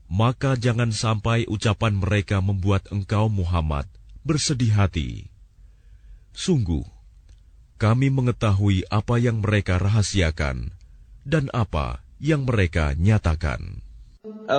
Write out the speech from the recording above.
maka jangan sampai ucapan mereka membuat engkau Muhammad bersedih hati. Sungguh, kami mengetahui apa yang mereka rahasiakan dan apa yang mereka nyatakan.